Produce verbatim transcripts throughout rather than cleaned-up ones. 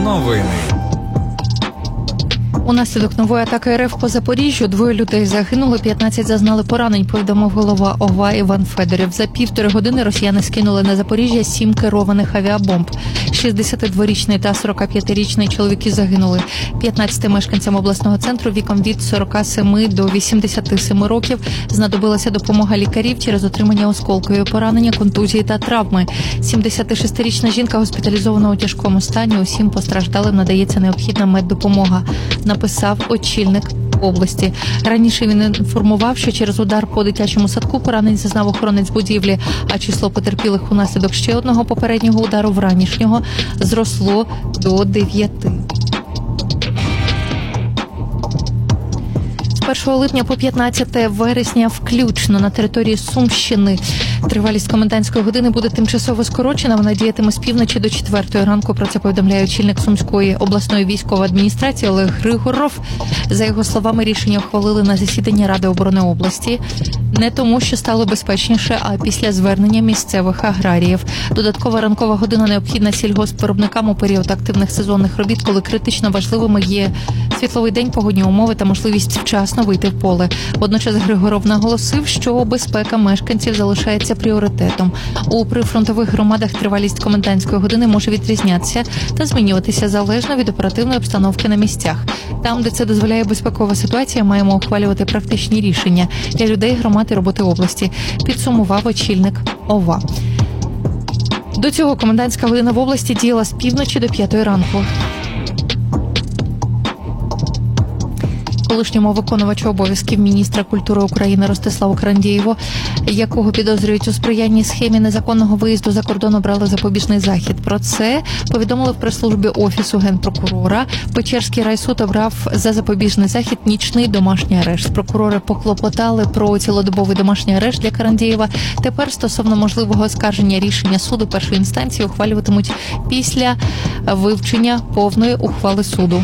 Новини. Унаслідок нової атаки РФ по Запоріжжю двоє людей загинули, п'ятнадцять зазнали поранень, повідомив голова ОВА Іван Федорів. За півтори години росіяни скинули на Запоріжжя сім керованих авіабомб. шістдесятидворічний та сорокап'ятирічний чоловіки загинули. п'ятнадцяти мешканцям обласного центру віком від сорока семи до вісімдесяти семи років знадобилася допомога лікарів через отримання осколкової поранення, контузії та травми. сімдесятишестирічна жінка госпіталізована у тяжкому стані. Усім постраждалим надається необхідна меддопомога, написав очільник області. Раніше він інформував, що через удар по дитячому садку поранень зазнав охоронець будівлі, а число потерпілих унаслідок ще одного попереднього удару вранішнього зросло до дев'яти. З першого липня по п'ятнадцяте вересня включно на території Сумщини тривалість комендантської години буде тимчасово скорочена. Вона діятиме з півночі до четвертої ранку. Про це повідомляє очільник Сумської обласної військової адміністрації Олег Григоров. За його словами, рішення ухвалили на засіданні Ради оборони області. Не тому, що стало безпечніше, а після звернення місцевих аграріїв. Додаткова ранкова година необхідна сільгоспвиробникам у період активних сезонних робіт, коли критично важливими є світловий день, погодні умови та можливість вчасно вийти в поле. Водночас Григоров наголосив, що безпека мешканців залишається пріоритетом. У прифронтових громадах тривалість комендантської години може відрізнятися та змінюватися залежно від оперативної обстановки на місцях. Там, де це дозволяє безпекова ситуація, маємо ухвалювати практичні рішення для людей, громад і роботи області, підсумував очільник ОВА. До цього комендантська година в області діяла з півночі до п'ятої ранку. Колишньому виконувачу обов'язків міністра культури України Ростиславу Крандєєву, якого підозрюють у сприянні схемі незаконного виїзду за кордон, обрали запобіжний захід. Про це повідомили в прес-службі Офісу Генпрокурора. Печерський райсуд обрав за запобіжний захід нічний домашній арешт. Прокурори поклопотали про цілодобовий домашній арешт для Крандєєва. Тепер стосовно можливого оскарження рішення суду першої інстанції ухвалюватимуть після вивчення повної ухвали суду.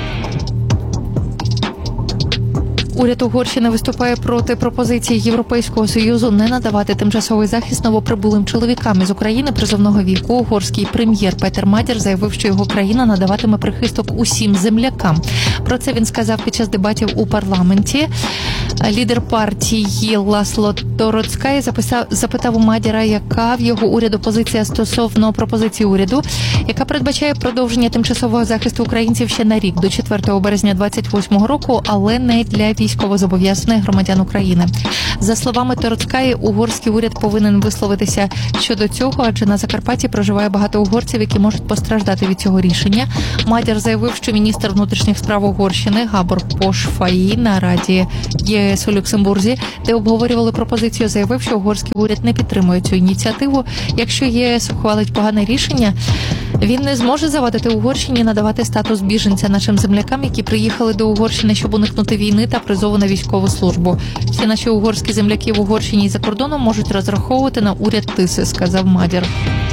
Уряд Угорщини виступає проти пропозиції Європейського Союзу не надавати тимчасовий захист новоприбулим чоловікам із України призовного віку. Угорський прем'єр Петер Мадяр заявив, що його країна надаватиме прихисток усім землякам. Про це він сказав під час дебатів у парламенті. Лідер партії Ласло Тороцкай записав, запитав у Мадяра, яка в його уряду позиція стосовно пропозиції уряду, яка передбачає продовження тимчасового захисту українців ще на рік, до четвертого березня двадцять восьмого року, але не для військовозобов'язаних громадян України. За словами Тороцкаї, угорський уряд повинен висловитися щодо цього, адже на Закарпатті проживає багато угорців, які можуть постраждати від цього рішення. Мадяр заявив, що міністр внутрішніх справ Угорщини Габор Пошфаї на Раді ЄС у Люксембурзі, де обговорювали пропозицію, заявив, що угорський уряд не підтримує цю ініціативу. Якщо ЄС ухвалить погане рішення, він не зможе завадити Угорщині надавати статус біженця нашим землякам, які приїхали до Угорщини, щоб уникнути війни та призову на військову службу. Всі наші угорські земляки в Угорщині і за кордоном можуть розраховувати на уряд Тиси, сказав Мадяр.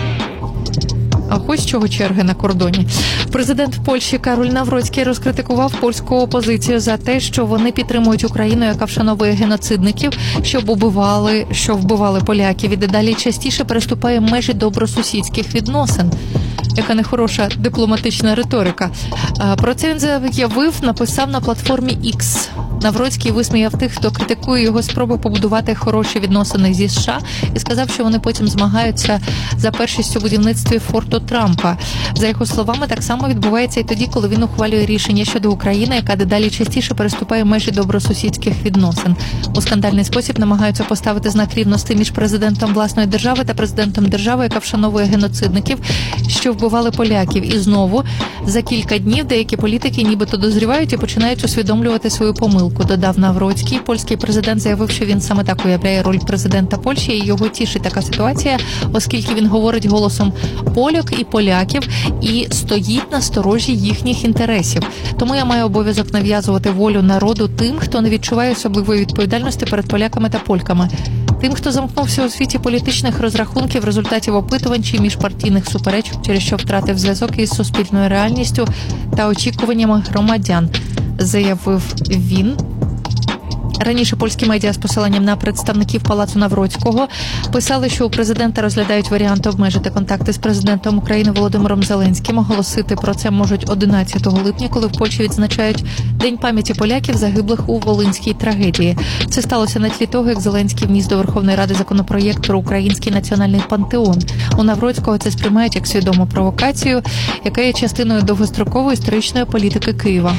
А ось чого черги на кордоні. Президент Польщі Кароль Навроцький розкритикував польську опозицію за те, що вони підтримують Україну, яка вшановує геноцидників, щоб убивали, що вбивали поляків, і дедалі частіше переступає межі добросусідських відносин. Яка нехороша дипломатична риторика. Про це він заявив, написав на платформі X. Навроцький висміяв тих, хто критикує його спроби побудувати хороші відносини зі США, і сказав, що вони потім змагаються за першість у будівництві форту Трампа. За його словами, так само відбувається і тоді, коли він ухвалює рішення щодо України, яка дедалі частіше переступає межі добросусідських відносин. У скандальний спосіб намагаються поставити знак рівності між президентом власної держави та президентом держави, яка вшановує геноцидників, що вбивали поляків. І знову, за кілька днів деякі політики нібито дозрівають і починають усвідомлювати свою помилку, додав Навроцький. Польський президент заявив, що він саме так уявляє роль президента Польщі, і його тішить така ситуація, оскільки він говорить голосом поляк і поляків і стоїть на сторожі їхніх інтересів. Тому я маю обов'язок нав'язувати волю народу тим, хто не відчуває особливої відповідальності перед поляками та польками. Тим, хто замкнувся у світі політичних розрахунків, результатів опитувань чи міжпартійних суперечок, через що втратив зв'язок із суспільною реальністю та очікуваннями громадян, заявив він. Раніше польські медіа з посиланням на представників Палацу Навроцького писали, що у президента розглядають варіант обмежити контакти з президентом України Володимиром Зеленським. Оголосити про це можуть одинадцятого липня, коли в Польщі відзначають День пам'яті поляків, загиблих у Волинській трагедії. Це сталося на тлі того, як Зеленський вніс до Верховної Ради законопроєкт про український національний пантеон. У Навроцького це сприймають як свідому провокацію, яка є частиною довгострокової історичної політики Києва.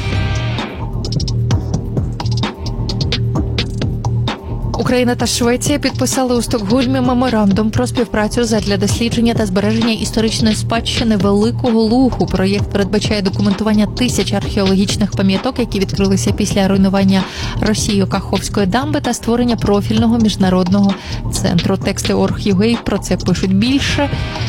Україна та Швеція підписали у Стокгольмі меморандум про співпрацю задля дослідження та збереження історичної спадщини Великого Лугу. Проєкт передбачає документування тисяч археологічних пам'яток, які відкрилися після руйнування Росією Каховської дамби, та створення профільного міжнародного центру. Тексти Орг.ua про це пишуть більше.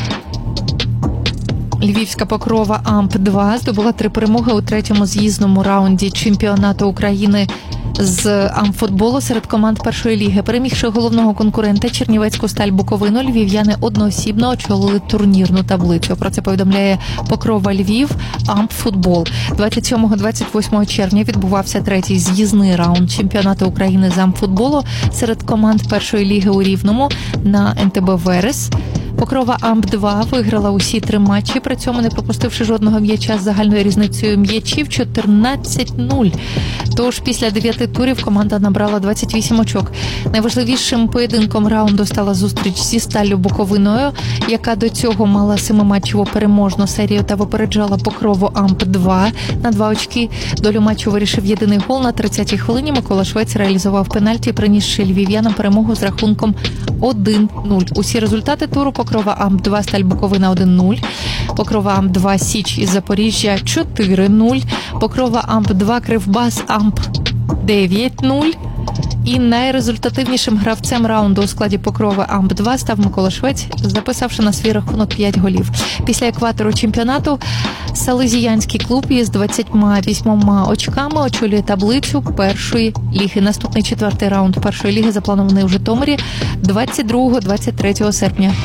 Львівська Покрова Амп два здобула три перемоги у третьому з'їзному раунді чемпіонату України з амфутболу серед команд першої ліги. Перемігши головного конкурента Чернівецьку Сталь Буковину, львів'яни одноосібно очолили турнірну таблицю. Про це повідомляє Покрова Львів Амфутбол. двадцять сьомого - двадцять восьмого червня відбувався третій з'їзний раунд чемпіонату України з амфутболу серед команд першої ліги у Рівному на ен те бе Верес. Покрова Амп два виграла усі три матчі, при цьому не пропустивши жодного м'яча з загальною різницею м'ячів чотирнадцять нуль. Тож після дев'яти турів команда набрала двадцять вісім очок. Найважливішим поєдинком раунду стала зустріч зі Сталлю Буковиною, яка до цього мала семиматчеву переможну серію та випереджала Покрову Амп два на два очки. Долю матчу вирішив єдиний гол на тридцятій хвилині. Микола Швець реалізував пенальті, принісши львів'янам перемогу з рахунком один нуль. Усі результати туру: Покрова Амп два Сталь Буковина один нуль, Покрова Амп два Січ із Запоріжжя чотири нуль, Покрова Амп два Кривбас Амп дев'ять нуль. І найрезультативнішим гравцем раунду у складі Покрови Амп два став Микола Швець, записавши на свій рахунок п'ять голів. Після екватору чемпіонату Салезіянський клуб із двадцятьма вісьмома очками очолює таблицю першої ліги. Наступний четвертий раунд першої ліги запланований у Житомирі двадцять другого - двадцять третього серпня.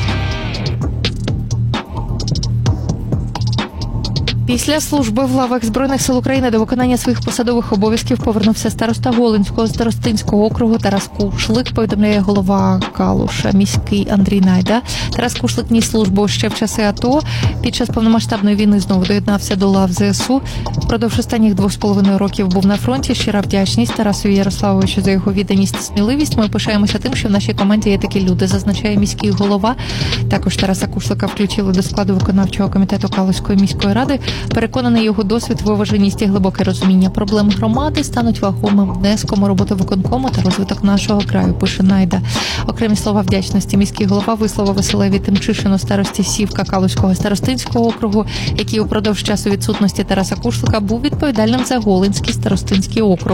Після служби в лавах Збройних сил України до виконання своїх посадових обов'язків повернувся староста Голинського старостинського округу Тарас Кушлик, повідомляє голова Калуша міський Андрій Найда. Тарас Кушлик ніс службу ще в часи АТО. Під час повномасштабної війни знову доєднався до лав зе ес у. Впродовж останніх двох з половиною років був на фронті. Щира вдячність Тарасові Ярославовичу за його відданість і сміливість. Ми пишаємося тим, що в нашій команді є такі люди, зазначає міський голова. Також Тараса Кушлика включили до складу виконавчого комітету Калуської міської ради. Переконаний, його досвід, виваженість і глибоке розуміння проблем громади стануть вагомим внеском у роботу виконкому та розвиток нашого краю, пише Найда. Окремі слова вдячності міський голова висловив Василеві Тимчишину, старості Сівка Калуського старостинського округу, який упродовж часу відсутності Тараса Кушлика був відповідальним за Голинський старостинський округ.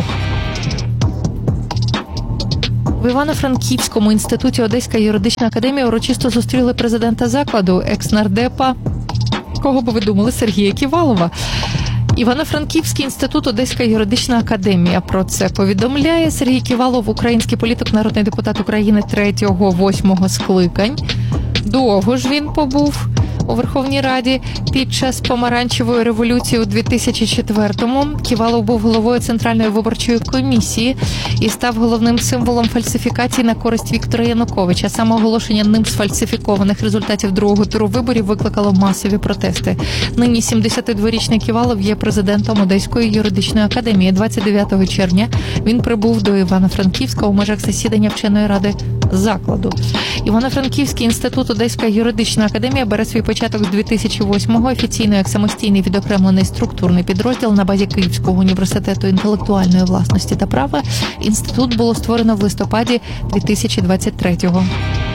В Івано-Франківському інституті Одеська юридична академія урочисто зустріли президента закладу, екс-нардепа, кого би ви думали, Сергія Ківалова. Івано-Франківський інститут Одеська юридична академія. Про це повідомляє Сергій Ківалов, український політик, народний депутат України третього - восьмого скликань. Довго ж він побув у Верховній Раді. Під час помаранчевої революції у дві тисячі четвертому Ківалов був головою Центральної виборчої комісії і став головним символом фальсифікацій на користь Віктора Януковича. Саме оголошення ним сфальсифікованих результатів другого туру виборів викликало масові протести. Нині сімдесятидворічний Ківалов є президентом Одеської юридичної академії. двадцять дев'ятого червня він прибув до Івано-Франківська у межах засідання вченої ради закладу. Івано-Франківський інститут Одеська юридична академія бере свій початок з дві тисячі восьмого, офіційно як самостійний відокремлений структурний підрозділ на базі Київського університету інтелектуальної власності та права. Інститут було створено в листопаді дві тисячі двадцять третього.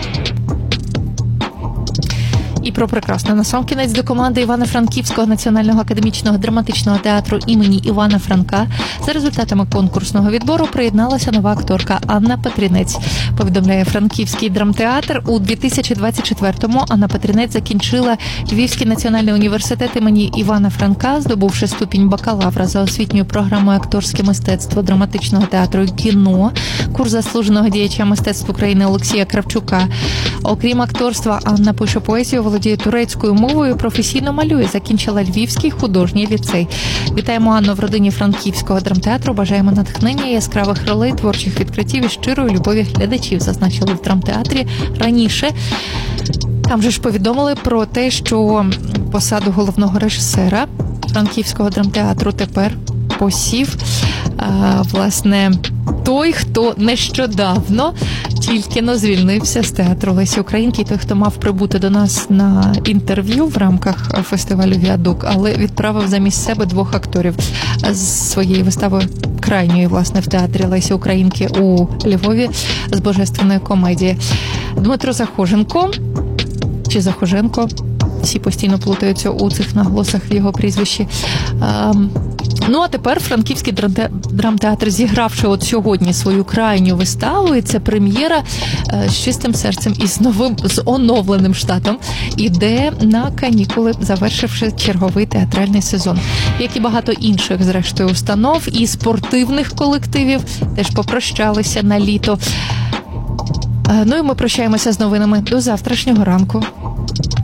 І про прекрасне насамкінець до команди Івано-Франківського національного академічного драматичного театру імені Івана Франка за результатами конкурсного відбору приєдналася нова акторка Анна Петрінець. Повідомляє Франківський драмтеатр. У дві тисячі двадцять четвертому Анна Петрінець закінчила Львівський національний університет імені Івана Франка, здобувши ступінь бакалавра за освітньою програмою акторське мистецтво драматичного театру і кіно, курс заслуженого діяча мистецтв України Олексія Кравчука. Окрім акторства, Анна пише поезію, володіє турецькою мовою, професійно малює. Закінчила Львівський художній ліцей. Вітаємо Анну в родині Франківського драмтеатру. Бажаємо натхнення, яскравих ролей, творчих відкриттів і щирої любові глядачів, зазначили в драмтеатрі раніше. Там же ж повідомили про те, що посаду головного режисера Франківського драмтеатру тепер посів, а, власне, той, хто нещодавно тільки-но звільнився з театру Лесі Українки, той, хто мав прибути до нас на інтерв'ю в рамках фестивалю «Віадук», але відправив замість себе двох акторів з своєї вистави крайньої, власне, в театрі Лесі Українки у Львові з божественної комедії. Дмитро Захоженко, чи Захоженко, всі постійно плутаються у цих наголосах в його прізвищі. Ну, а тепер Франківський драмтеатр, зігравши от сьогодні свою крайню виставу, і це прем'єра, з чистим серцем і з новим, з оновленим штатом, іде на канікули, завершивши черговий театральний сезон. Як і багато інших, зрештою, установ і спортивних колективів теж попрощалися на літо. Ну і ми прощаємося з новинами до завтрашнього ранку.